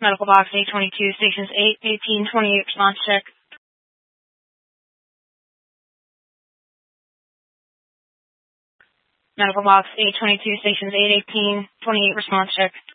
Medical box 822, stations 8, 18, 28, response check. Medical box 822, stations 8, 18, 28, response check.